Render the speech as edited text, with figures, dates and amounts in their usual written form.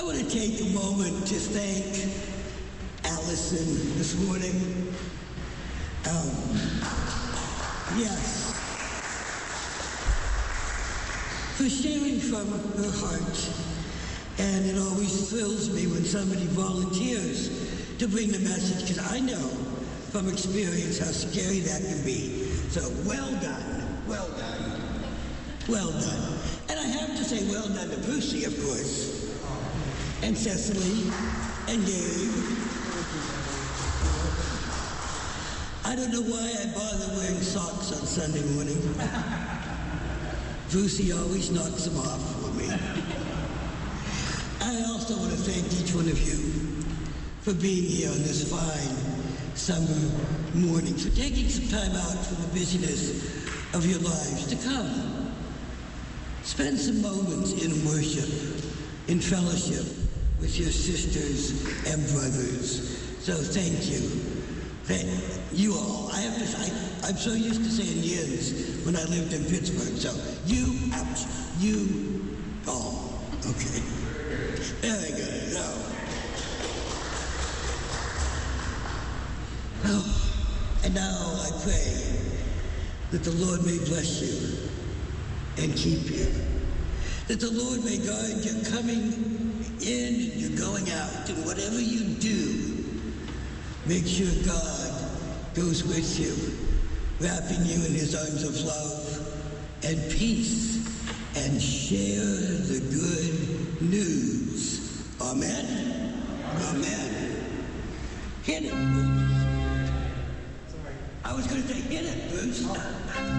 I want to take a moment to thank Allison this morning. Yes, for sharing from her heart. And it always thrills me when somebody volunteers to bring the message, because I know from experience how scary that can be. So well done, well done, well done. And I have to say well done to Brucey, of course, and Cecily, and Gabe. I don't know why I bother wearing socks on Sunday morning. Brucey always knocks them off for me. I also want to thank each one of you for being here on this fine summer morning, for taking some time out from the busyness of your lives to come. Spend some moments in worship, in fellowship with your sisters and brothers. So thank you. Thank you all. I have to say, I'm so used to saying yins when I lived in Pittsburgh. So you all. Okay. Very good. And now I pray that the Lord may bless you and keep you. That the Lord may guide your coming in and your going out. And whatever you do, make sure God goes with you, wrapping you in his arms of love and peace, and share the good news. Amen? Amen. Hit it, Bruce. I was going to say, hit it, Bruce.